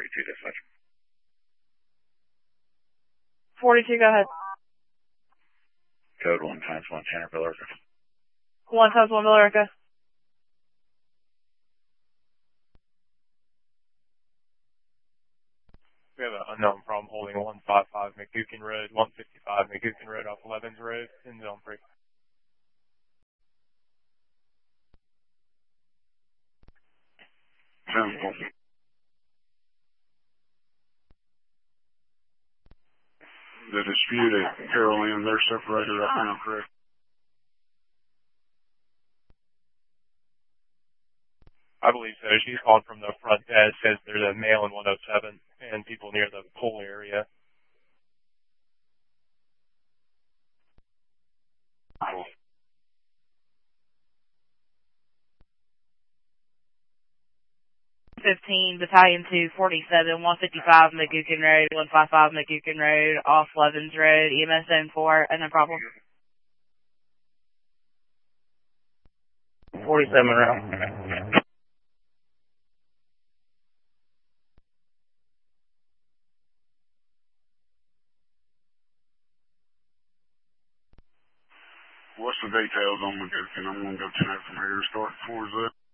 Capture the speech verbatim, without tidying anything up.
forty-two dispatch. forty-two, go ahead. Code one times one, Tanner Billerica. One times one, Billerica. We have an unknown problem holding one fifty-five McGukin Road, one fifty-five McGukin Road off Levens Road in zone three. The dispute at Carol Ann, they're separated right now, correct? I believe so. She's called from the front desk, says there's a male in one oh seven and people near the pool area. Cool. fifteen, Battalion two, forty-seven, one fifty-five McGukin Road, one fifty-five McGukin Road, off Levens Road, E M S zone four, and no problem. forty-seven around. What's the details on McGukin? I'm going to go ten out from here. Start towards that.